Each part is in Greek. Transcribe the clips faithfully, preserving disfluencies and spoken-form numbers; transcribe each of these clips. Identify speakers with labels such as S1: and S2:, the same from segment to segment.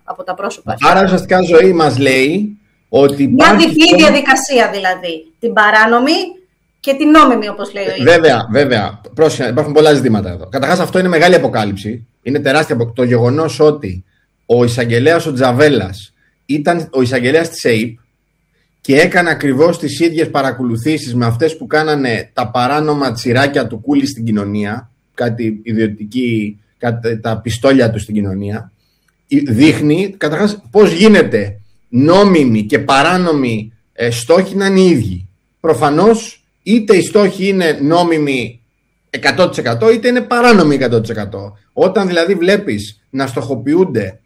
S1: από τα πρόσωπα.
S2: Άρα ουσιαστικά ζωή μας λέει ότι
S1: μια διπλή διαδικασία δηλαδή. Την παράνομη και την νόμιμη, όπως λέει ο ίδιος.
S2: Βέβαια, βέβαια. Πρόσεχε, υπάρχουν πολλά ζητήματα εδώ. Καταρχάς, αυτό είναι μεγάλη αποκάλυψη. Είναι τεράστια. Το γεγονός ότι ο εισαγγελέας ο Τζαβέλας ήταν ο εισαγγελέας της ΕΥΠ και έκανε ακριβώς τις ίδιες παρακολουθήσεις με αυτές που κάνανε τα παράνομα τσιράκια του Κούλη στην κοινωνία, κάτι ιδιωτική, κάτι, τα πιστόλια του στην κοινωνία, δείχνει καταρχάς πώς γίνεται νόμιμοι και παράνομοι ε, στόχοι να είναι οι ίδιοι. Προφανώς είτε οι στόχοι είναι νόμιμοι εκατό τοις εκατό είτε είναι παράνομοι εκατό τοις εκατό. Όταν δηλαδή βλέπεις να στοχοποιούνται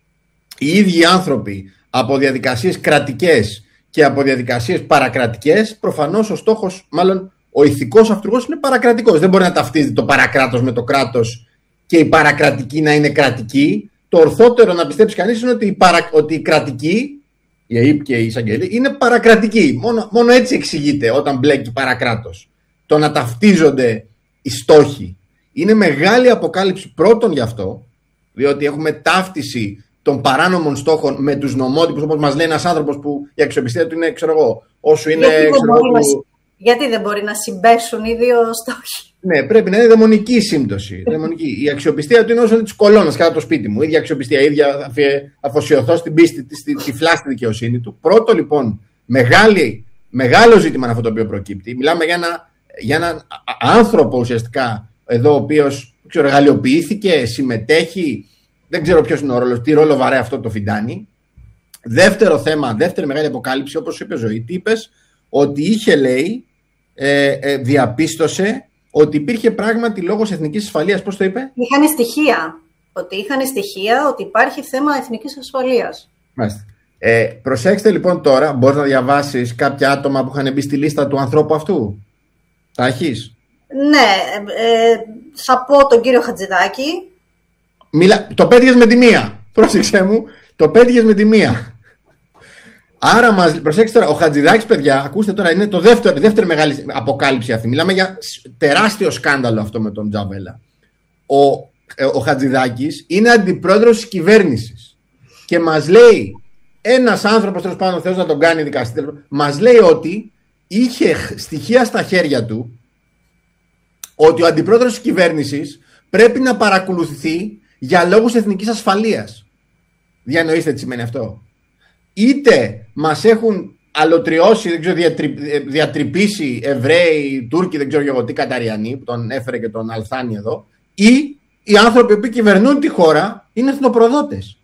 S2: οι ίδιοι άνθρωποι από διαδικασίες κρατικές και από διαδικασίες παρακρατικές, προφανώς ο στόχος, μάλλον ο ηθικός αυτούργος είναι παρακρατικός. Δεν μπορεί να ταυτίζεται το παρακράτος με το κράτος και η παρακρατική να είναι κρατική. Το ορθότερο να πιστέψει κανείς είναι ότι η, παρα... ότι η κρατική, η ΑΕΠ και η εισαγγελία, είναι παρακρατική. Μόνο, μόνο έτσι εξηγείται όταν μπλέκει παρακράτος. Το να ταυτίζονται οι στόχοι. Είναι μεγάλη αποκάλυψη πρώτον γι' αυτό, διότι έχουμε ταύτιση των παράνομων στόχων με τους νομότυπους, όπως μας λέει ένας άνθρωπος που η αξιοπιστία του είναι, ξέρω εγώ, όσο είναι.
S1: Γιατί,
S2: ξέρω
S1: δεν, μπορεί
S2: του...
S1: να... Γιατί δεν μπορεί να συμπέσουν οι δύο στόχοι.
S2: Ναι, πρέπει να είναι δαιμονική η σύμπτωση. Δαιμονική. Η αξιοπιστία του είναι όσο είναι τη κολόνα κάτω από το σπίτι μου. Η ίδια αξιοπιστία, η ίδια αφοσιωθώ στην πίστη, στη τυφλά στη δικαιοσύνη του. Πρώτο λοιπόν, μεγάλη, μεγάλο ζήτημα είναι αυτό το οποίο προκύπτει. Μιλάμε για, ένα, για έναν άνθρωπο ουσιαστικά εδώ, ο οποίος εργαλειοποιήθηκε, συμμετέχει. Δεν ξέρω ποιος είναι ο ρόλος, τι ρόλο βαρέ αυτό το φιντάνι. Δεύτερο θέμα, δεύτερη μεγάλη αποκάλυψη, όπως είπε Ζωή, τι είπες, ότι είχε, λέει, ε, ε, διαπίστωσε ότι υπήρχε πράγματι λόγος εθνικής ασφαλείας. Πώς το είπε?
S1: Είχαν στοιχεία. Ότι είχαν στοιχεία ότι υπάρχει θέμα εθνικής ασφαλείας.
S2: Μάλιστα. Ε, προσέξτε λοιπόν τώρα, μπορείς να διαβάσεις κάποια άτομα που είχαν μπει στη λίστα του ανθρώπου αυτού. Τα έχεις?
S1: Ναι, ε, θα πω τον κύριο Χατζηδάκη.
S2: Μιλά... Το πέτυχες με τη μία. Πρόσεξε μου, το πέτυχες με τη μία. Άρα, μας... προσέξτε τώρα, ο Χατζηδάκης, παιδιά, ακούστε τώρα, είναι το δεύτερο, η δεύτερη μεγάλη αποκάλυψη αυτή. Μιλάμε για τεράστιο σκάνδαλο αυτό με τον Τζαβέλα. Ο, ο Χατζηδάκης είναι αντιπρόεδρος της κυβέρνησης. Και μας λέει, ένας άνθρωπος, τέλος πάντων, θέλει να τον κάνει δικαστή, μας λέει ότι είχε στοιχεία στα χέρια του ότι ο αντιπρόεδρος της κυβέρνησης πρέπει να παρακολουθηθεί για λόγους εθνικής ασφαλείας. Διανοείστε τι σημαίνει αυτό. Είτε μας έχουν αλωτριώσει, δεν ξέρω, διατρυ... διατρυπήσει Εβραίοι, Τούρκοι, δεν ξέρω εγώ τι, Καταριανοί, που τον έφερε και τον Αλθάνη εδώ, ή οι άνθρωποι που κυβερνούν τη χώρα είναι εθνοπροδότες.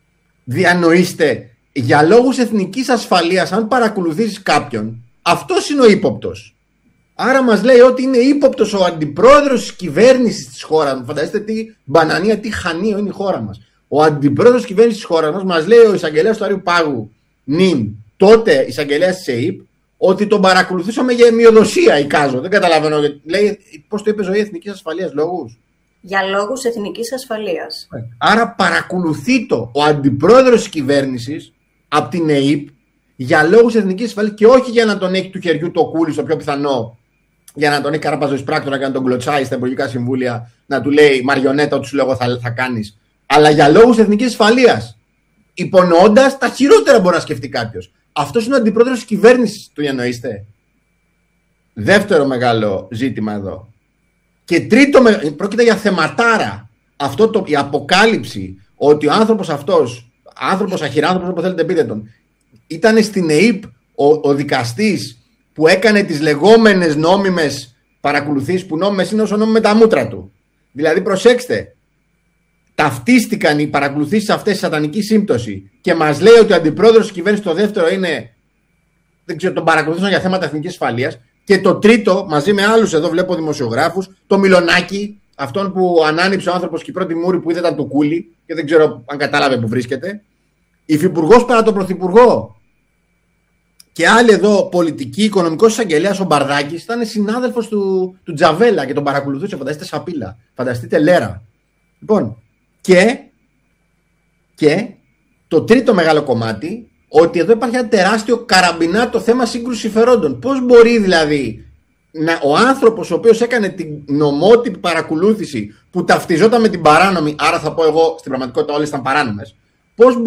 S2: Διανοείστε, για λόγους εθνικής ασφαλείας, αν παρακολουθήσεις κάποιον, αυτός είναι ο ύποπτος. Άρα μας λέει ότι είναι ύποπτος ο αντιπρόεδρος της κυβέρνησης της χώρας μας. Φανταστείτε τι μπανανία, τι χανίο είναι η χώρα μας. Ο αντιπρόεδρος της κυβέρνησης της χώρας μας μας λέει ο εισαγγελέας του Άριου Πάγου, νυν, τότε εισαγγελέας της ΕΥΠ, ότι τον παρακολουθήσαμε για μειοδοσία, εικάζω. Δεν καταλαβαίνω. Λέει, πώς το είπε, Ζωή, εθνικής ασφαλείας λόγους.
S1: Για λόγους εθνικής ασφαλείας.
S2: Άρα παρακολουθεί το ο αντιπρόεδρος της κυβέρνησης από την ΕΥΠ για λόγους εθνικής ασφαλείας και όχι για να τον έχει του χεριού το Κούλι, στο πιο πιθανό. Για να τον έχει καραπαζοεισπράκτορα και να τον κλωτσάει στα υπουργικά συμβούλια, να του λέει μαριονέτα, ό,τι σου λέω θα, θα κάνεις. Αλλά για λόγους εθνικής ασφαλείας. Υπονοώντας τα χειρότερα μπορεί να σκεφτεί κάποιος. Αυτός είναι ο αντιπρόεδρος της κυβέρνησης, το διανοείστε. Δεύτερο μεγάλο ζήτημα εδώ. Και τρίτο, πρόκειται για θεματάρα. Αυτό το, η αποκάλυψη ότι ο άνθρωπος αυτός, άνθρωπος αχυράνθρωπος, όπως θέλετε πείτε τον, ήταν στην ΕΥΠ ο, ο δικαστής που έκανε τις λεγόμενες νόμιμες παρακολουθήσεις, που νόμιμες είναι όσο νόμιμες τα μούτρα του. Δηλαδή, προσέξτε, ταυτίστηκαν οι παρακολουθήσεις αυτές στη σατανική σύμπτωση και μας λέει ότι ο αντιπρόεδρος της κυβέρνησης, το δεύτερο είναι, δεν ξέρω, τον παρακολουθήσαν για θέματα εθνικής ασφαλείας, και το τρίτο, μαζί με άλλους εδώ βλέπω δημοσιογράφους, το Μιλονάκι, αυτόν που ανάνυψε ο άνθρωπος και η πρώτη μούρη που είδε ήταν το Κούλι, και δεν ξέρω αν κατάλαβε που βρίσκεται, υφυπουργός παρά τον πρωθυπουργό. Και άλλοι εδώ, πολιτικοί, οικονομικός εισαγγελέας, ο Μπαρδάκης, ήταν συνάδελφος του, του Τζαβέλα και τον παρακολουθούσε. Φανταστείτε σαπίλα, φανταστείτε λέρα. Λοιπόν, και, και το τρίτο μεγάλο κομμάτι, ότι εδώ υπάρχει ένα τεράστιο καραμπινάτο θέμα σύγκρουση συμφερόντων. Πώς μπορεί δηλαδή να, ο άνθρωπος ο οποίος έκανε την νομότυπη παρακολούθηση που ταυτιζόταν με την παράνομη, άρα θα πω εγώ στην πραγματικότητα όλες ήταν παράνομες, πώς